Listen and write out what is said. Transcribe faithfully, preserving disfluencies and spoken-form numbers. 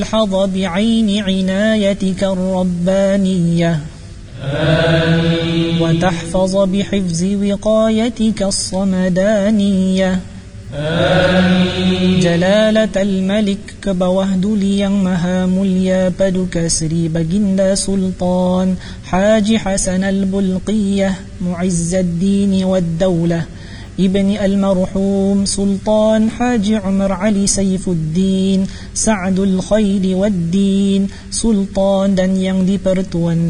حظ بعين عنايتك الربانية آمين. وتحفظ بحفظ وقايتك الصمدانية آمين. جلالة الملك كبوهد ليang maha mulia paduka Sri Baginda Sultan Haji Hasan al-Bulqiyah معز الدين والدولة ابن المرحوم سلطان حاج عمر علي سيف الدين سعد الخير والدين سلطان dan yang dipertuan